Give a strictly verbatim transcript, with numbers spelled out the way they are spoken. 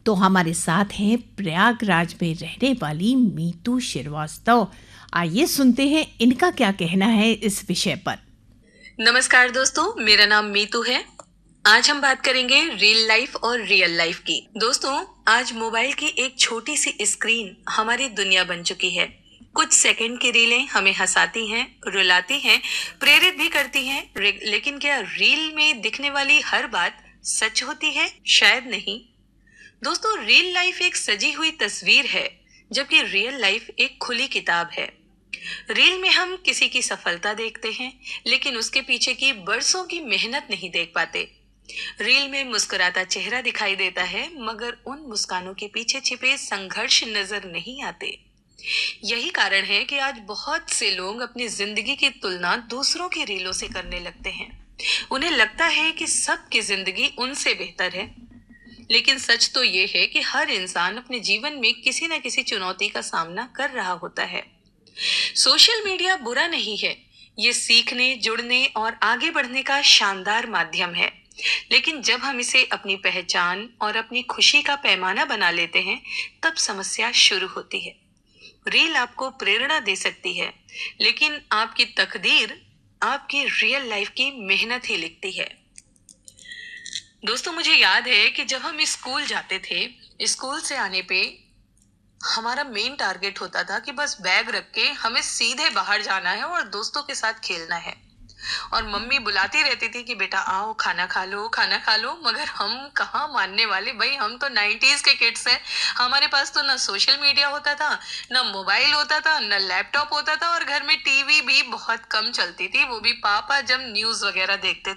तो हमारे साथ हैं प्रयागराज में रहने वाली मीतू श्रीवास्तव। आइए सुनते हैं इनका क्या कहना है इस विषय पर। नमस्कार दोस्तों, मेरा नाम मीतू है। आज हम बात करेंगे रियल लाइफ और रियल लाइफ की। दोस्तों, आज मोबाइल की एक छोटी सी स्क्रीन हमारी दुनिया बन चुकी है। कुछ सेकंड की रीलें हमें हंसाती हैं, रुलाती हैं, प्रेरित भी करती हैं, रे- लेकिन क्या रील में दिखने वाली हर बात सच होती है? शायद नहीं। दोस्तों, रियल लाइफ एक सजी हुई तस्वीर है, जबकि रियल लाइफ एक खुली किताब है। रील में हम किसी की सफलता देखते हैं, लेकिन उसके पीछे की बरसों की मेहनत नहीं देख पाते। रील में मुस्कुराता चेहरा दिखाई देता है, मगर उन मुस्कानों के पीछे छिपे संघर्ष नजर नहीं आते। यही कारण है कि आज बहुत से लोग अपनी जिंदगी की तुलना दूसरों की रीलों से करने लगते हैं। उन्हें लगता है कि सबकी जिंदगी उनसे बेहतर है, लेकिन सच तो ये है कि हर इंसान अपने जीवन में किसी न किसी चुनौती का सामना कर रहा होता है। सोशल मीडिया बुरा नहीं है, ये सीखने, जुड़ने और आगे बढ़ने का शानदार माध्यम है। लेकिन जब हम इसे अपनी पहचान और अपनी खुशी का पैमाना बना लेते हैं, तब समस्या शुरू होती है। रील आपको प्रेरणा दे सकती है, लेकिन आपकी तकदीर आपकी रियल लाइफ की मेहनत ही लिखती है। दोस्तों, मुझे याद है कि जब हम स्कूल जाते थे, स्कूल से आने पे हमारा मेन टारगेट होता था कि बस बैग रख के हमें सीधे बाहर जाना है और दोस्तों के साथ खेलना है। और मम्मी बुलाती रहती थी कि बेटा आओ, खाना खा लो, खाना खा लो, मगर हम कहाँ मानने वाले। भाई, हम तो नाइन्टीज के किड्स हैं। हमारे पास तो ना सोशल मीडिया होता था, ना मोबाइल होता था, ना लैपटॉप होता था, और घर में टीवी भी बहुत कम चलती थी, वो भी पापा जब न्यूज वगैरह देखते